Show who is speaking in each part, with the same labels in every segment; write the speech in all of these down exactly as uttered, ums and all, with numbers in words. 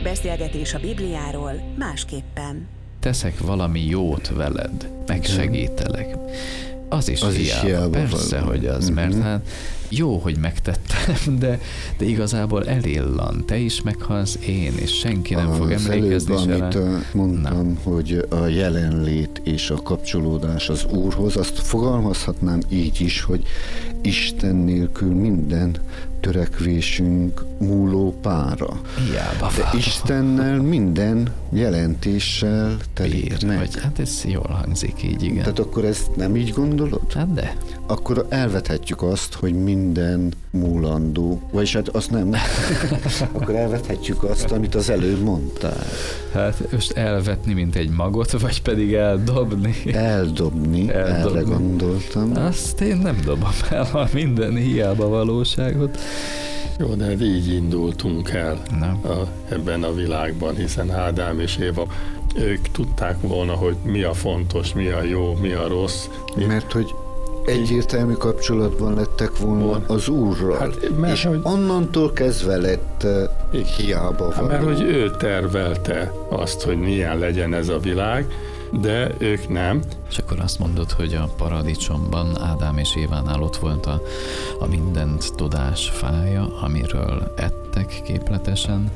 Speaker 1: Beszélgetés a Bibliáról másképpen.
Speaker 2: Teszek valami jót veled, megsegítelek. Az is
Speaker 3: az
Speaker 2: hiába.
Speaker 3: Is hiába
Speaker 2: Persze,
Speaker 3: való.
Speaker 2: hogy az, mert hát jó, hogy megtettem, de, de igazából elillan. Te is meghalsz, én, és senki nem
Speaker 3: az
Speaker 2: fog emlékezni
Speaker 3: előbb,
Speaker 2: se rá.
Speaker 3: amit mondtam, nem. hogy a jelenlét és a kapcsolódás az Úrhoz, azt fogalmazhatnám így is, hogy Isten nélkül minden törekvésünk múló pára.
Speaker 2: Hiába
Speaker 3: De
Speaker 2: van.
Speaker 3: Istennel minden jelentéssel telik
Speaker 2: Bír,
Speaker 3: meg.
Speaker 2: vagy, hát ez jól hangzik így, igen.
Speaker 3: Tehát akkor ezt nem így gondolod?
Speaker 2: Hát de.
Speaker 3: Akkor elvethetjük azt, hogy minden múlandó, vagyis hát azt nem. Akkor elvethetjük azt, amit az előbb mondtál.
Speaker 2: Hát most elvetni, mint egy magot, vagy pedig eldobni?
Speaker 3: Eldobni,
Speaker 2: Eldobni.
Speaker 3: erre gondoltam.
Speaker 2: Azt én nem dobom el, ha minden hiába valóságot.
Speaker 4: Jó, de így indultunk el
Speaker 2: Na.
Speaker 4: a, ebben a világban, hiszen Ádám és Éva, ők tudták volna, hogy mi a fontos, mi a jó, mi a rossz.
Speaker 3: Mert hogy egyértelmű kapcsolatban lettek volna az Úrral,
Speaker 4: Hát, mert
Speaker 3: és
Speaker 4: hogy-
Speaker 3: onnantól kezdve lett uh, hiába
Speaker 4: Hát,
Speaker 3: való.
Speaker 4: mert hogy ő tervelte azt, hogy milyen legyen ez a világ, de ők nem.
Speaker 2: És akkor azt mondod, hogy a paradicsomban Ádám és Évánál ott volt a, a mindent tudás fája, amiről ettek képletesen,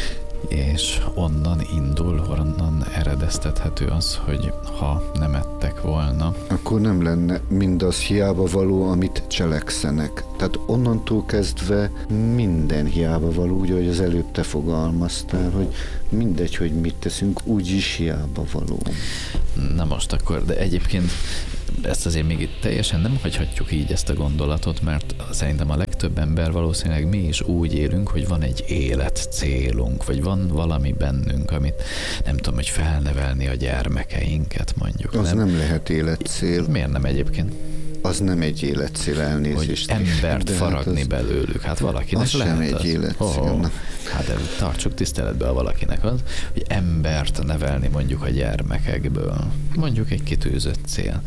Speaker 2: és onnan indul, onnan eredeztethető az, hogy ha nem ettek volna,
Speaker 3: Akkor nem lenne mindaz hiába való, amit cselekszenek. Tehát onnantól kezdve minden hiába való, úgy, ahogy az előbb te fogalmaztál, hogy mindegy, hogy mit teszünk, úgyis hiába való.
Speaker 2: na most akkor, de egyébként ezt azért még itt teljesen nem hagyhatjuk így ezt a gondolatot, mert szerintem a legtöbb ember valószínűleg mi is úgy élünk, hogy van egy életcélunk, vagy van valami bennünk, amit nem tudom, hogy felnevelni a gyermekeinket mondjuk.
Speaker 3: Az
Speaker 2: nem?
Speaker 3: nem lehet életcél.
Speaker 2: Miért nem egyébként?
Speaker 3: Az nem egy életcél,
Speaker 2: Hogy
Speaker 3: elnézést.
Speaker 2: embert
Speaker 3: De
Speaker 2: faragni
Speaker 3: hát az,
Speaker 2: belőlük. Hát valakinek
Speaker 3: az sem
Speaker 2: lehet
Speaker 3: egy
Speaker 2: az.
Speaker 3: életcél.
Speaker 2: Oh, hát de tartsuk tiszteletbe a valakinek az, hogy embert nevelni mondjuk a gyermekekből. Mondjuk egy kitűzött cél.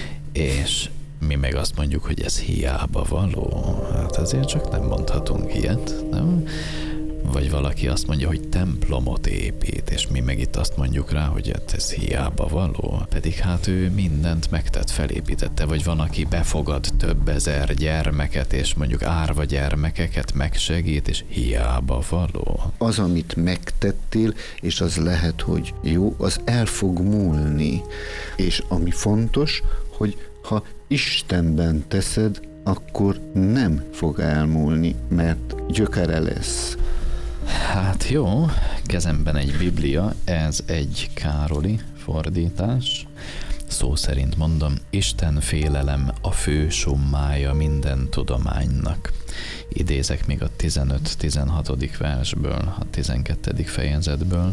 Speaker 2: És mi meg azt mondjuk, hogy ez hiába való. Hát azért csak nem mondhatunk ilyet, nem? Vagy valaki azt mondja, hogy templomot épít, és mi meg itt azt mondjuk rá, hogy ez hiába való. Pedig hát ő mindent megtett, felépítette, vagy van, aki befogad több ezer gyermeket, és mondjuk árva gyermekeket megsegít, és hiába való.
Speaker 3: Az, amit megtettél, és az lehet, hogy jó, az el fog múlni. És ami fontos, hogy ha Istenben teszed, akkor nem fog elmúlni, mert gyökere lesz.
Speaker 2: Hát jó, kezemben egy Biblia, ez egy Károli fordítás. Szó szerint mondom, Isten félelem a fő summája minden tudománynak. Idézek még a tizenöt-tizenhatodik versből, a tizenkettedik fejezetből.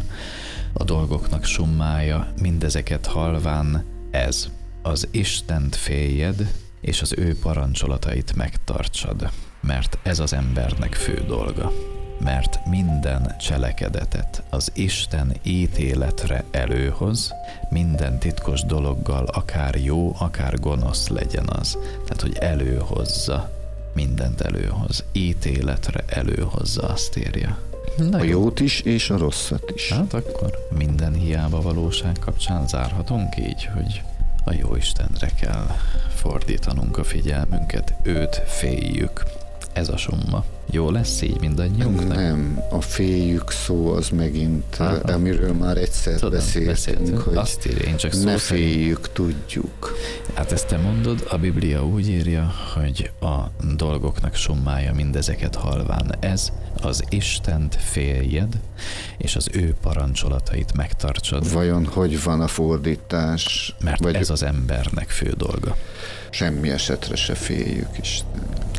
Speaker 2: A dolgoknak summája, mindezeket halván ez, az Istent féljed, és az ő parancsolatait megtartsad, mert ez az embernek fő dolga. Mert minden cselekedetet az Isten ítéletre előhoz, minden titkos dologgal, akár jó, akár gonosz legyen az. Tehát, hogy előhozza, mindent előhoz, ítéletre előhozza, azt írja. Na
Speaker 3: A
Speaker 2: jó.
Speaker 3: jót is, és a rosszat is.
Speaker 2: Hát akkor minden hiába valóság kapcsán zárhatunk így, hogy a jó Istenre kell fordítanunk a figyelmünket, őt féljük. Ez a summa. Jó lesz így mindannyiunknak?
Speaker 3: Nem, a féljük szó az megint,
Speaker 2: Aha.
Speaker 3: amiről már egyszer
Speaker 2: Tudom,
Speaker 3: beszéltünk,
Speaker 2: beszéltünk.
Speaker 3: hogy
Speaker 2: Azt írja, én csak szó
Speaker 3: ne
Speaker 2: szerint.
Speaker 3: féljük, tudjuk.
Speaker 2: Hát ezt te mondod, a Biblia úgy írja, hogy a dolgoknak summája mindezeket halván ez, az Istent féljed, és az ő parancsolatait megtartsad,
Speaker 3: Vajon hogy van a fordítás?
Speaker 2: mert
Speaker 3: Vagy
Speaker 2: ez az embernek fő dolga.
Speaker 3: semmi esetre se féljük Isten.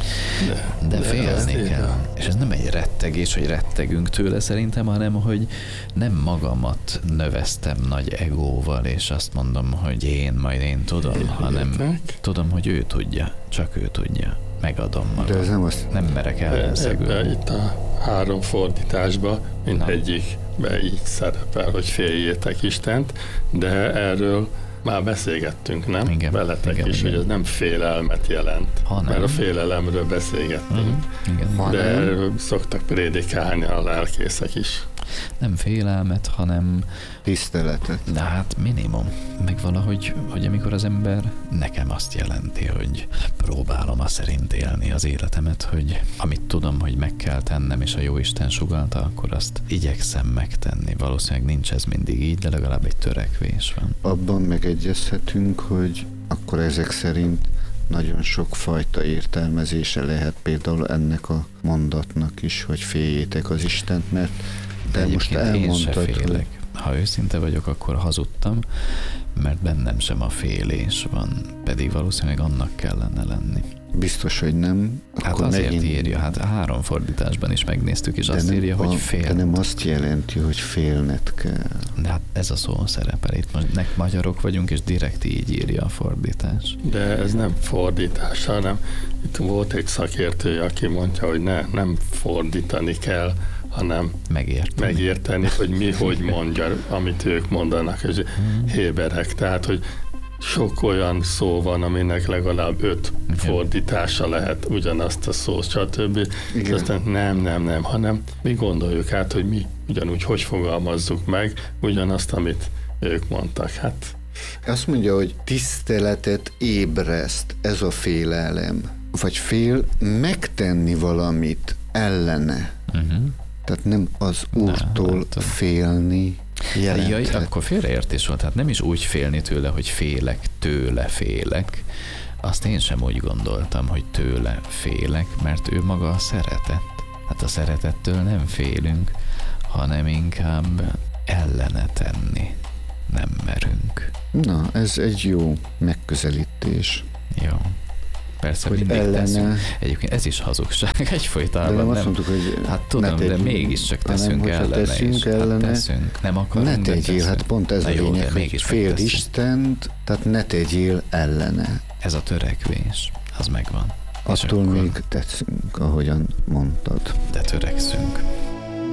Speaker 4: De,
Speaker 2: De
Speaker 4: de
Speaker 2: félni
Speaker 4: ez-
Speaker 2: kell. És ez nem egy rettegés, hogy rettegünk tőle szerintem, hanem hogy nem magamat növeztem nagy egóval, és azt mondom, hogy én, majd én tudom, hanem
Speaker 4: Értek?
Speaker 2: tudom, hogy ő tudja, csak ő tudja. Megadom magam.
Speaker 3: De ez nem azt,
Speaker 2: Nem merek
Speaker 4: Ebbe,
Speaker 2: ellenszegülni.
Speaker 4: itt a három fordításban mindegyikben így szerepel, hogy féljétek Istent, de erről már beszélgettünk, nem?
Speaker 2: Igen,
Speaker 4: Veletek
Speaker 2: igen,
Speaker 4: is,
Speaker 2: igen.
Speaker 4: hogy ez nem félelmet jelent,
Speaker 2: Ha nem.
Speaker 4: mert a félelemről beszélgettünk.
Speaker 2: Mhm, igen.
Speaker 3: Ha
Speaker 4: De
Speaker 3: nem.
Speaker 4: erről szoktak prédikálni a lelkészek is.
Speaker 2: Nem félelmet, hanem
Speaker 3: Tiszteletet.
Speaker 2: de hát minimum. Meg valahogy, hogy amikor az ember nekem azt jelenti, hogy próbálom azt szerint élni az életemet, hogy amit tudom, hogy meg kell tennem, és a Jóisten sugallta, akkor azt igyekszem megtenni. Valószínűleg nincs ez mindig így, de legalább egy törekvés van.
Speaker 3: Abban megegyezhetünk, hogy akkor ezek szerint nagyon sok fajta értelmezése lehet például ennek a mondatnak is, hogy féljétek az Istent, mert
Speaker 2: De
Speaker 3: te most
Speaker 2: egyébként én se
Speaker 3: elmondtad,
Speaker 2: félek.
Speaker 3: hogy
Speaker 2: Ha őszinte vagyok, akkor hazudtam, mert bennem sem a félés van, pedig valószínűleg annak kellene lenni.
Speaker 3: biztos, hogy nem.
Speaker 2: Hát
Speaker 3: Akkor
Speaker 2: azért
Speaker 3: megint,
Speaker 2: írja, hát a három fordításban is megnéztük, és
Speaker 3: de
Speaker 2: azt
Speaker 3: nem
Speaker 2: írja,
Speaker 3: a-
Speaker 2: hogy
Speaker 3: De
Speaker 2: fél.
Speaker 3: nem azt jelenti, hogy félned kell.
Speaker 2: De hát ez a szó szerepel itt. Most nek magyarok vagyunk, és direkt így írja a fordítás.
Speaker 4: De ez nem fordítás, hanem itt volt egy szakértő, aki mondja, hogy ne, nem fordítani kell, hanem
Speaker 2: Megérteni.
Speaker 4: megérteni, hogy mi hogy mondja, amit ők mondanak, és héberek. Tehát, hogy sok olyan szó van, aminek legalább öt
Speaker 2: Igen.
Speaker 4: fordítása lehet ugyanazt a szót, stb. És
Speaker 3: Igen.
Speaker 4: aztán nem, nem, nem, hanem mi gondoljuk át, hogy mi ugyanúgy hogy fogalmazzuk meg ugyanazt, amit ők mondtak. Hát
Speaker 3: Azt mondja, hogy tiszteletet ébreszt, ez a félelem. Vagy fél megtenni valamit ellene.
Speaker 2: Uh-huh.
Speaker 3: Tehát nem az Úrtól
Speaker 2: látod.
Speaker 3: félni jelenthet.
Speaker 2: Jaj, akkor félreértés volt. Hát nem is úgy félni tőle, hogy félek, tőle félek. Azt én sem úgy gondoltam, hogy tőle félek, mert ő maga a szeretet. Hát a szeretettől nem félünk, hanem inkább ellene tenni nem merünk.
Speaker 3: Na, ez egy jó megközelítés.
Speaker 2: Jó. Persze
Speaker 3: Hogy
Speaker 2: mindig
Speaker 3: ellene-
Speaker 2: teszünk. Egyébként ez is hazugság
Speaker 3: De
Speaker 2: egyfolytában.
Speaker 3: nem azt
Speaker 2: Nem,
Speaker 3: mondtuk, hogy
Speaker 2: hát tudom,
Speaker 3: ne
Speaker 2: de
Speaker 3: tegyünk,
Speaker 2: mégiscsak
Speaker 3: hanem
Speaker 2: teszünk
Speaker 3: hogyha
Speaker 2: ellene
Speaker 3: teszünk
Speaker 2: is.
Speaker 3: ellene,
Speaker 2: Hát teszünk. Nem akarunk,
Speaker 3: ne
Speaker 2: de
Speaker 3: tegyél,
Speaker 2: teszünk.
Speaker 3: hát pont ez
Speaker 2: Na
Speaker 3: a
Speaker 2: jó,
Speaker 3: lényeg,
Speaker 2: de
Speaker 3: hogy
Speaker 2: mégis
Speaker 3: fél
Speaker 2: megtesszük.
Speaker 3: Istent, tehát ne tegyél ellene.
Speaker 2: Ez a törekvés, az megvan. És
Speaker 3: Attól
Speaker 2: akkor-
Speaker 3: még tetszünk, ahogyan mondtad.
Speaker 2: De törekszünk.